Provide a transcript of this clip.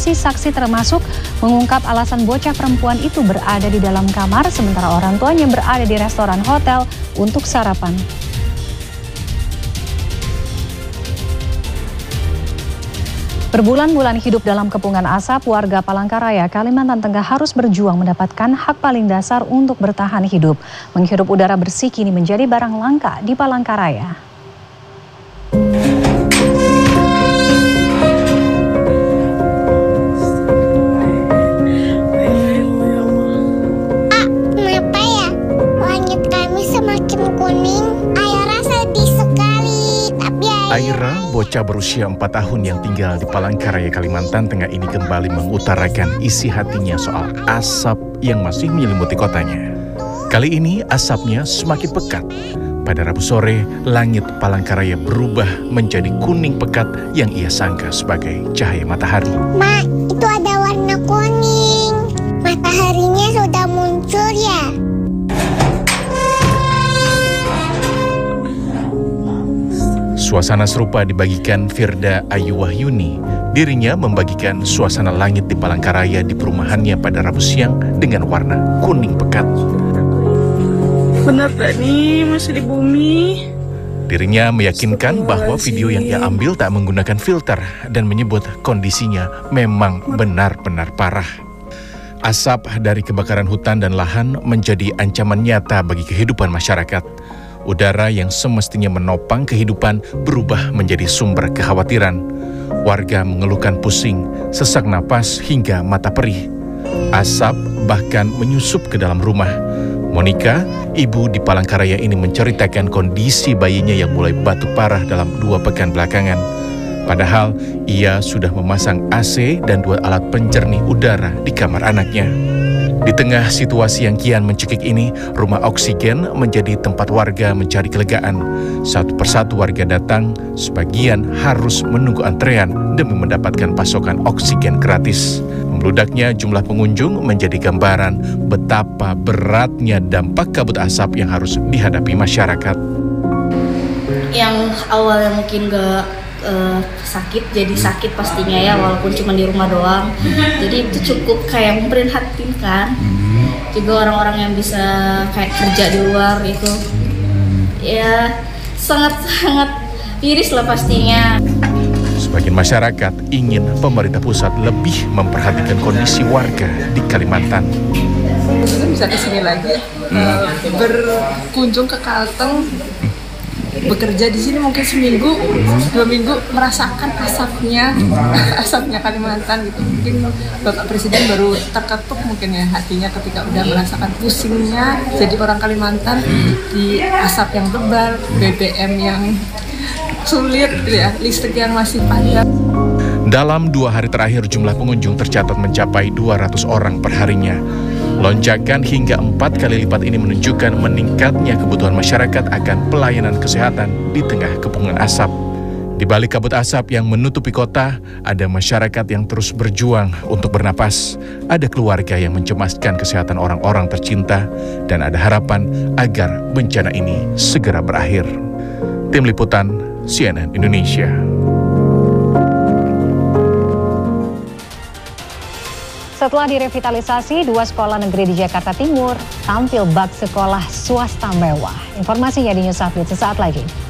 saksi-saksi termasuk mengungkap alasan bocah perempuan itu berada di dalam kamar sementara orang tuanya berada di restoran hotel untuk sarapan. Berbulan-bulan hidup dalam kepungan asap, warga Palangkaraya, Kalimantan Tengah harus berjuang mendapatkan hak paling dasar untuk bertahan hidup. Menghirup udara bersih kini menjadi barang langka di Palangkaraya. Kenapa ya? Langit kami semakin kuning. Aira sedih sekali. Aira, bocah berusia 4 tahun yang tinggal di Palangkaraya, Kalimantan Tengah ini kembali mengutarakan isi hatinya soal asap yang masih menyelimuti kotanya. Kali ini asapnya semakin pekat. Pada Rabu sore, langit Palangkaraya berubah menjadi kuning pekat yang ia sangka sebagai cahaya matahari. Ma, itu ada warna kuning. Mataharinya sudah muncul ya? Suasana serupa dibagikan Firda Ayu Wahyuni. Dirinya membagikan suasana langit di Palangkaraya di perumahannya pada Rabu siang dengan warna kuning pekat. Benar gak nih masih di bumi? Dirinya meyakinkan bahwa video yang ia ambil tak menggunakan filter dan menyebut kondisinya memang benar-benar parah. Asap dari kebakaran hutan dan lahan menjadi ancaman nyata bagi kehidupan masyarakat. Udara yang semestinya menopang kehidupan berubah menjadi sumber kekhawatiran. Warga mengeluhkan pusing, sesak napas hingga mata perih. Asap bahkan menyusup ke dalam rumah. Monica, ibu di Palangkaraya ini menceritakan kondisi bayinya yang mulai batuk parah dalam 2 pekan belakangan. Padahal ia sudah memasang AC dan 2 alat penjernih udara di kamar anaknya. Di tengah situasi yang kian mencekik ini, rumah oksigen menjadi tempat warga mencari kelegaan. Satu persatu warga datang, sebagian harus menunggu antrean demi mendapatkan pasokan oksigen gratis. Membludaknya jumlah pengunjung menjadi gambaran betapa beratnya dampak kabut asap yang harus dihadapi masyarakat. Yang awalnya mungkin gak sakit, jadi sakit pastinya ya, walaupun cuma di rumah doang. Jadi itu cukup kayak memprihatinkan. Juga orang-orang yang bisa kayak kerja di luar itu, ya sangat-sangat miris lah pastinya. Sebagian masyarakat ingin pemerintah pusat lebih memperhatikan kondisi warga di Kalimantan. Bisa kesini lagi, berkunjung ke Kalteng, bekerja di sini mungkin seminggu, 2 minggu merasakan asapnya Kalimantan gitu. Mungkin Bapak Presiden baru terketuk mungkin ya hatinya ketika udah merasakan pusingnya jadi orang Kalimantan di asap yang tebal, BBM yang sulit ya, listrik yang masih panjang. Dalam 2 hari terakhir jumlah pengunjung tercatat mencapai 200 orang per harinya. Lonjakan hingga 4 kali lipat ini menunjukkan meningkatnya kebutuhan masyarakat akan pelayanan kesehatan di tengah kepungan asap. Di balik kabut asap yang menutupi kota, ada masyarakat yang terus berjuang untuk bernapas. Ada keluarga yang mencemaskan kesehatan orang-orang tercinta, dan ada harapan agar bencana ini segera berakhir. Tim Liputan CNN Indonesia. Setelah direvitalisasi, 2 sekolah negeri di Jakarta Timur tampil bak sekolah swasta mewah. Informasinya di News Update sesaat lagi.